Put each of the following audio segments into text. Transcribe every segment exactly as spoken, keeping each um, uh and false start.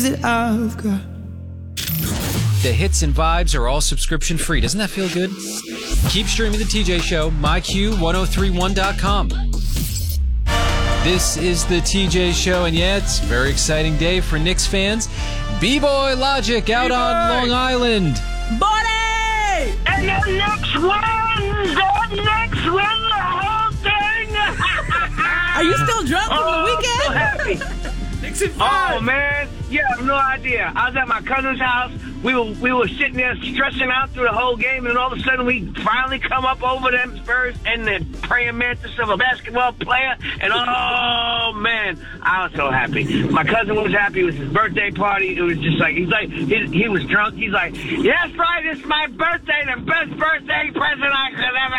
days that I've got. The hits and vibes are all subscription free. Doesn't that feel good? Keep streaming The T J Show, my q ten thirty-one dot com. This is The T J Show, and yeah, it's a very exciting day for Knicks fans. B-Boy Logic out B-Boy. on Long Island. Buddy! And the Knicks win! The Knicks win the whole thing! Are you still drunk from oh, the weekend? So happy. Knicks and Oh, man. Yeah, I have no idea. I was at my cousin's house. We were we were sitting there stressing out through the whole game, and all of a sudden we finally come up over them Spurs and the praying mantis of a basketball player. And oh man, I was so happy. My cousin was happy. It was his birthday party. It was just like he's like he, he was drunk. He's like, "Yes, right, it's my birthday, the best birthday present I could ever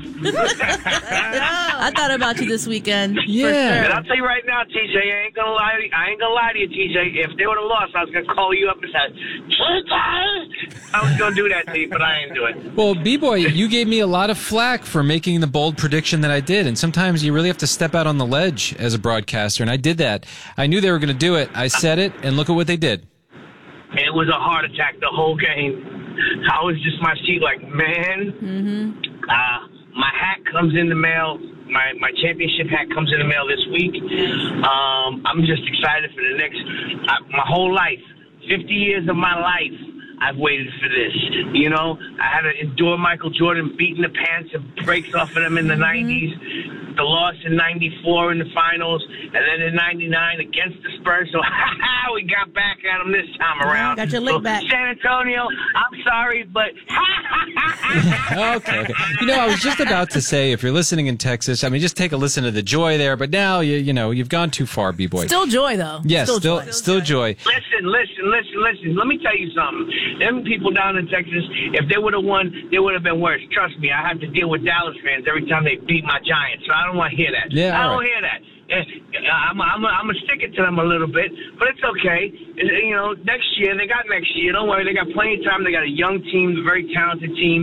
have." I thought about you this weekend. Yeah. And I'll tell you right now, T J, I ain't gonna lie to you. I ain't gonna lie to you, T J. If they would have lost, I was gonna call you up and say, I was going to do that to you, but I ain't do it. Well, B-Boy, you gave me a lot of flack for making the bold prediction that I did, and sometimes you really have to step out on the ledge as a broadcaster, and I did that. I knew they were going to do it. I said it, and look at what they did. It was a heart attack the whole game. I was just my seat like, man, mm-hmm. uh, my hat comes in the mail. My my championship hat comes in the mail this week. Um, I'm just excited for the next, uh, my whole life. fifty years of my life, I've waited for this. You know, I had to endure Michael Jordan beating the pants and breaks off of them in the nineties, the loss in ninety-four in the finals, and then in ninety-nine against the Spurs. So, we got back at them this time around. Got your lick so, back. San Antonio, I'm sorry, but... okay, okay. You know, I was just about to say, if you're listening in Texas, I mean, just take a listen to the joy there, but now, you you know, you've gone too far, B-Boy. Still joy, though. Yes, still, still, joy. still joy. Listen, listen, listen, listen. Let me tell you something. Them people down in Texas, if they would have won, they would have been worse. Trust me, I have to deal with Dallas fans every time they beat my Giants, so I don't want to hear that. Yeah, I don't right. hear that. I'm, I'm, I'm going to stick it to them a little bit, but it's okay. You know, next year, they got next year. Don't worry, they got plenty of time. They got a young team, a very talented team,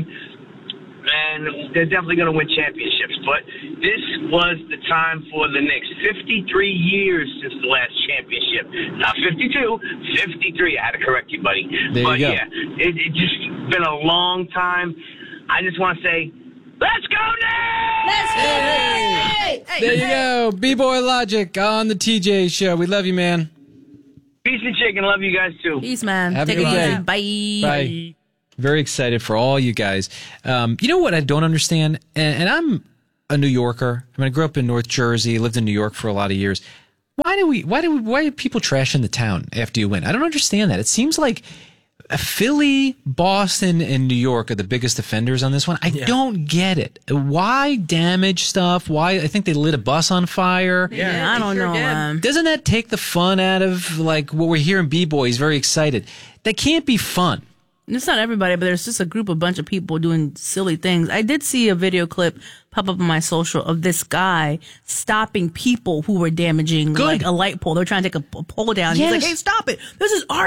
and they're definitely going to win championships. But this was the time for the Knicks. fifty-three years since the last championship. Not fifty-two, fifty-three. I had to correct you, buddy. There but you go. yeah, it, it just been a long time. I just want to say, let's go Knicks! Let's go! Hey! Hey! There you go. B-Boy Logic on the T J Show. We love you, man. Peace and chicken. Love you guys, too. Peace, man. Have a Take it good day. easy. Bye. Bye. Very excited for all you guys. Um, you know what I don't understand? And, and I'm a New Yorker. I mean, I grew up in North Jersey, lived in New York for a lot of years. Why do we, why do we, why do people trash in the town after you win? I don't understand that. It seems like Philly, Boston, and New York are the biggest offenders on this one. I Yeah. don't get it. Why damage stuff? Why? I think they lit a bus on fire. Yeah, I don't sure know, did. man. Doesn't that take the fun out of like what we're hearing? B-Boy is very excited. That can't be fun. It's not everybody, but there's just a group, a bunch of people doing silly things. I did see a video clip pop up on my social of this guy stopping people who were damaging Good. like a light pole. They're trying to take a, a pole down. He's like, Yes. hey, stop it. This is our